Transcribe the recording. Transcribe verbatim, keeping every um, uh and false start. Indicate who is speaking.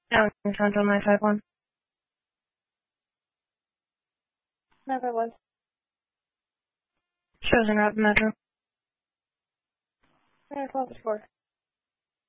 Speaker 1: Down Central nine five one.
Speaker 2: nine five one.
Speaker 1: Shows en route Metro.
Speaker 2: nine five four.